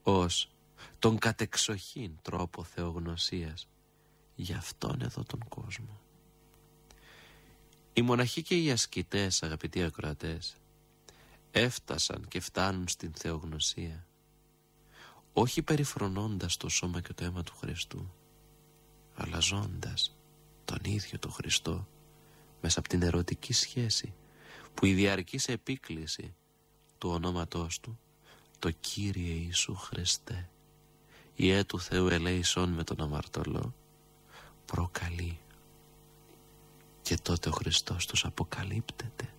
ως τον κατεξοχήν τρόπο θεογνωσίας για αυτόν εδώ τον κόσμο. Οι μοναχοί και οι ασκητές, αγαπητοί ακροατές, έφτασαν και φτάνουν στην θεογνωσία όχι περιφρονώντας το σώμα και το αίμα του Χριστού, αλλά ζώντας τον ίδιο τον Χριστό μέσα από την ερωτική σχέση που η διαρκής επίκληση του ονόματός του, το Κύριε Ιησού Χριστέ, Ιε του Θεού ελέησον με τον αμαρτωλό, προκαλεί. Και τότε ο Χριστός τους αποκαλύπτεται.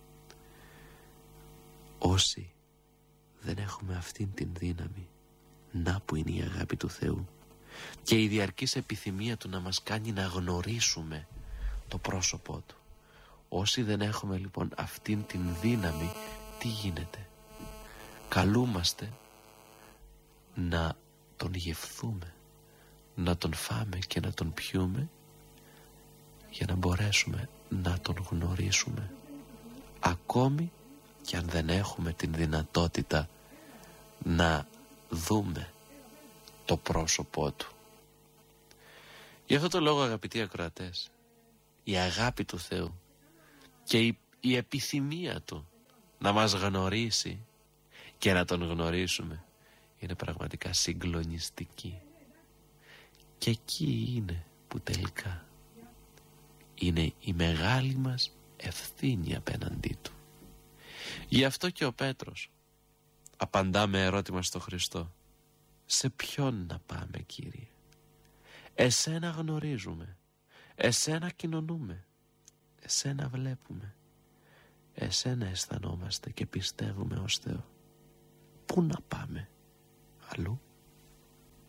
Όσοι δεν έχουμε αυτήν την δύναμη, να που είναι η αγάπη του Θεού και η διαρκής επιθυμία του να μας κάνει να γνωρίσουμε το πρόσωπό του. Όσοι δεν έχουμε λοιπόν αυτήν την δύναμη, τι γίνεται? Καλούμαστε να τον γευθούμε, να τον φάμε και να τον πιούμε για να μπορέσουμε να τον γνωρίσουμε, ακόμη και αν δεν έχουμε την δυνατότητα να δούμε το πρόσωπό του. Γι' αυτό το λόγο, αγαπητοί ακροατές, η αγάπη του Θεού και η επιθυμία του να μας γνωρίσει και να τον γνωρίσουμε είναι πραγματικά συγκλονιστική. Και εκεί είναι που τελικά είναι η μεγάλη μας ευθύνη απέναντί του. Γι' αυτό και ο Πέτρος απαντά με ερώτημα στο Χριστό: σε ποιον να πάμε, Κύριε? Εσένα γνωρίζουμε, εσένα κοινωνούμε, εσένα βλέπουμε, εσένα αισθανόμαστε και πιστεύουμε ως Θεό. Πού να πάμε αλλού?